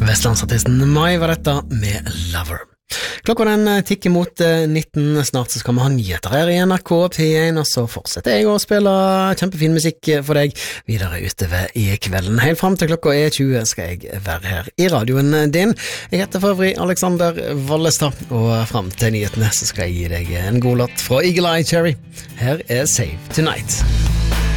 Vestlandsartisten Mai var dette med Lover. Klokka den tikker mot 19, snart så skal vi ha nyheter her i NRK P1, og så fortsetter jeg å spille kjempefin musikk for deg videre utover i kvelden. Helt frem til klokka 20 skal jeg være her i radioen din. Jeg heter for øvrig Alexander Vallestad, og frem til nyhetene så skal jeg gi deg en god låt fra Eagle Eye Cherry. Her er Save Tonight.